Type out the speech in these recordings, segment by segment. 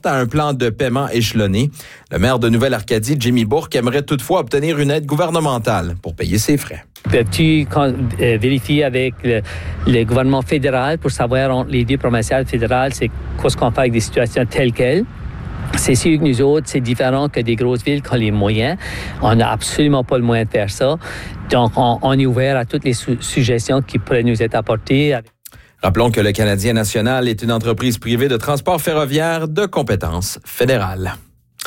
ouverte à un plan de paiement échelonné. Le maire de Nouvelle-Arcadie, Jimmy Bourque, aimerait toutefois obtenir une aide gouvernementale pour payer ses frais. Peux-tu vérifier avec le gouvernement fédéral pour savoir entre les deux provinciales fédérales, c'est quoi ce qu'on fait avec des situations telles quelles? C'est sûr que nous autres, c'est différent que des grosses villes qui ont les moyens. On n'a absolument pas le moyen de faire ça. Donc, on est ouvert à toutes les suggestions qui pourraient nous être apportées. Rappelons que le Canadien national est une entreprise privée de transport ferroviaire de compétence fédérale.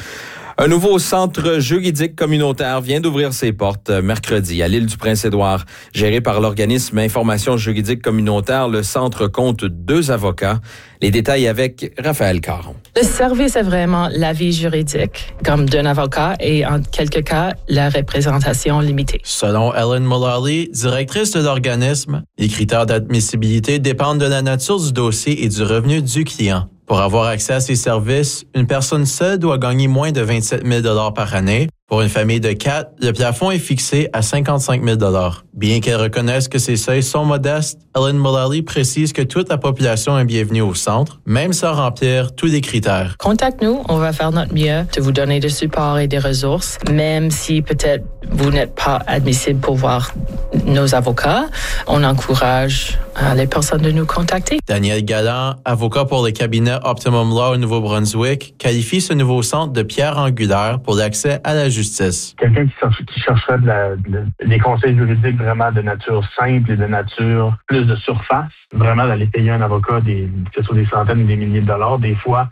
Un nouveau centre juridique communautaire vient d'ouvrir ses portes mercredi à l'île du Prince-Édouard. Géré par l'organisme Information juridique communautaire, le centre compte 2 avocats. Les détails avec Raphaël Caron. Le service est vraiment l'avis juridique, comme d'un avocat, et en quelques cas, la représentation limitée. Selon Ellen Mullally, directrice de l'organisme, les critères d'admissibilité dépendent de la nature du dossier et du revenu du client. Pour avoir accès à ces services, une personne seule doit gagner moins de 27 000 $ par année. Pour une famille de 4, le plafond est fixé à 55 000 $. Bien qu'elle reconnaisse que ces seuils sont modestes, Ellen Mullally précise que toute la population est bienvenue au centre, même sans remplir tous les critères. Contacte-nous, on va faire notre mieux de vous donner du support et des ressources, même si peut-être vous n'êtes pas admissible pour voir nos avocats. On encourage les personnes de nous contacter. Daniel Galland, avocat pour le cabinet Optimum Law au Nouveau-Brunswick, qualifie ce nouveau centre de pierre angulaire pour l'accès à la justice. Quelqu'un qui chercherait des conseils juridiques vraiment de nature simple et de nature plus de surface, vraiment d'aller payer un avocat que ce soit des centaines ou des milliers de dollars, des fois,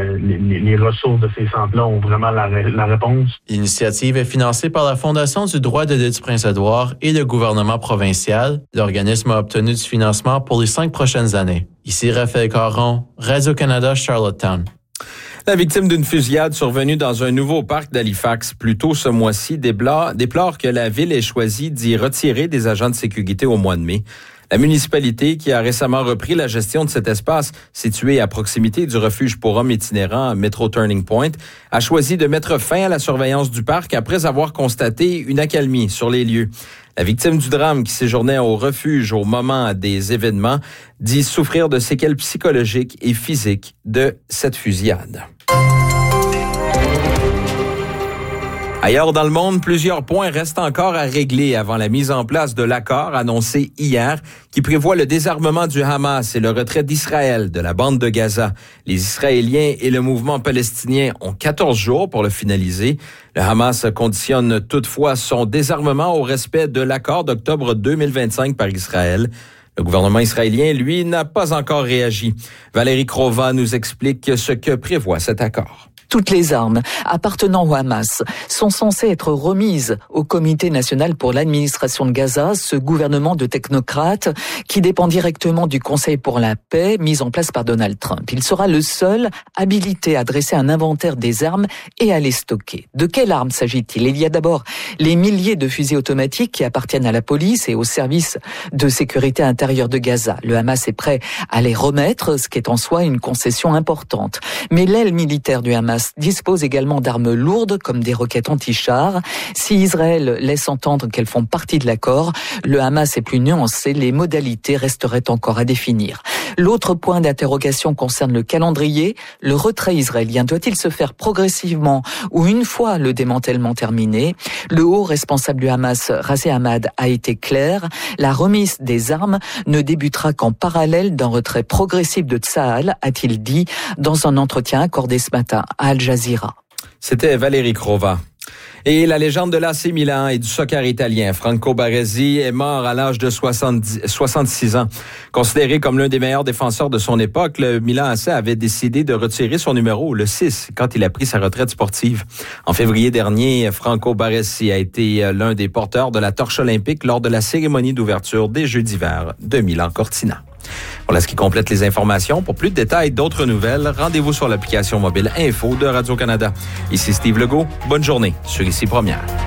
les ressources de ces centres-là ont vraiment la réponse. L'initiative est financée par la Fondation du droit de l'île du Prince-Édouard et le gouvernement provincial. L'organisme a obtenu du financement pour les 5 prochaines années. Ici Raphaël Caron, Radio-Canada, Charlottetown. La victime d'une fusillade survenue dans un nouveau parc d'Halifax plus tôt ce mois-ci déplore que la ville ait choisi d'y retirer des agents de sécurité au mois de mai. La municipalité, qui a récemment repris la gestion de cet espace situé à proximité du refuge pour hommes itinérants Metro Turning Point, a choisi de mettre fin à la surveillance du parc après avoir constaté une accalmie sur les lieux. La victime du drame qui séjournait au refuge au moment des événements dit souffrir de séquelles psychologiques et physiques de cette fusillade. Ailleurs dans le monde, plusieurs points restent encore à régler avant la mise en place de l'accord annoncé hier qui prévoit le désarmement du Hamas et le retrait d'Israël de la bande de Gaza. Les Israéliens et le mouvement palestinien ont 14 jours pour le finaliser. Le Hamas conditionne toutefois son désarmement au respect de l'accord d'octobre 2025 par Israël. Le gouvernement israélien, lui, n'a pas encore réagi. Valérie Crova nous explique ce que prévoit cet accord. Toutes les armes appartenant au Hamas sont censées être remises au Comité national pour l'administration de Gaza, ce gouvernement de technocrates qui dépend directement du Conseil pour la paix mis en place par Donald Trump. Il sera le seul habilité à dresser un inventaire des armes et à les stocker. De quelles armes s'agit-il ? Il y a d'abord les milliers de fusils automatiques qui appartiennent à la police et au service de sécurité intérieure de Gaza. Le Hamas est prêt à les remettre, ce qui est en soi une concession importante. Mais l'aile militaire du Hamas dispose également d'armes lourdes comme des roquettes anti-chars. Si Israël laisse entendre qu'elles font partie de l'accord, le Hamas est plus nuancé, les modalités resteraient encore à définir. L'autre point d'interrogation concerne le calendrier. Le retrait israélien doit-il se faire progressivement ou une fois le démantèlement terminé ? Le haut responsable du Hamas, Razi Ahmad, a été clair. La remise des armes ne débutera qu'en parallèle d'un retrait progressif de Tsahal, a-t-il dit dans un entretien accordé ce matin à Al Jazeera. C'était Valérie Crova. Et la légende de l'AC Milan et du soccer italien, Franco Baresi, est mort à l'âge de 66 ans. Considéré comme l'un des meilleurs défenseurs de son époque, le Milan AC avait décidé de retirer son numéro, le 6, quand il a pris sa retraite sportive. En février dernier, Franco Baresi a été l'un des porteurs de la torche olympique lors de la cérémonie d'ouverture des Jeux d'hiver de Milan-Cortina. Voilà ce qui complète les informations. Pour plus de détails et d'autres nouvelles, rendez-vous sur l'application mobile Info de Radio-Canada. Ici Steve Legault. Bonne journée sur Ici Première.